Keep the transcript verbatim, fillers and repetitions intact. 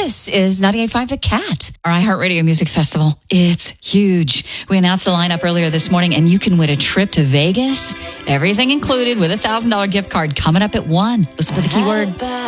This is ninety-eight point five The Cat. Our iHeartRadio Music Festival. It's huge. We announced the lineup earlier this morning, and you can win a trip to Vegas. Everything included with a one thousand dollars gift card coming up at one. Listen for the keyword